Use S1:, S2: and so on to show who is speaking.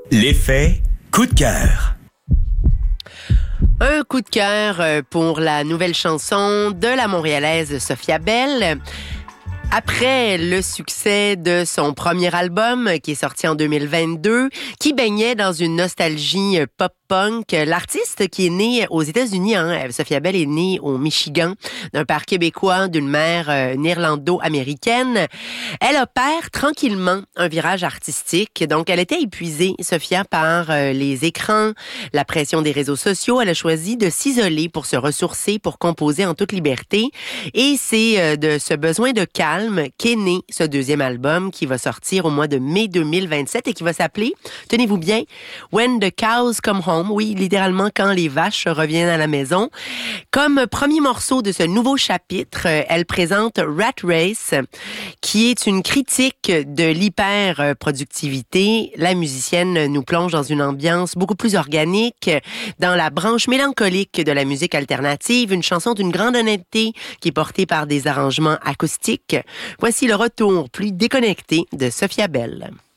S1: L'effet coup de cœur.
S2: Un coup de cœur pour la nouvelle chanson de la Montréalaise Sophia Bell. Après le succès de son premier album, qui est sorti en 2022, qui baignait dans une nostalgie pop-punk, l'artiste qui est née aux États-Unis, Sophia Bell est née au Michigan, d'un père québécois, d'une mère néerlando-américaine. Elle opère tranquillement un virage artistique. Donc, elle était épuisée, Sophia, par les écrans, la pression des réseaux sociaux. Elle a choisi de s'isoler pour se ressourcer, pour composer en toute liberté. Et c'est de ce besoin de calme qu'est né ce deuxième album qui va sortir au mois de mai 2027 et qui va s'appeler, tenez-vous bien, When the Cows Come Home. Oui, littéralement, quand les vaches reviennent à la maison. Comme premier morceau de ce nouveau chapitre, elle présente Rat Race, qui est une critique de l'hyper-productivité. La musicienne nous plonge dans une ambiance beaucoup plus organique, dans la branche mélancolique de la musique alternative, une chanson d'une grande honnêteté qui est portée par des arrangements acoustiques. Voici le retour plus déconnecté de Sophia Bell.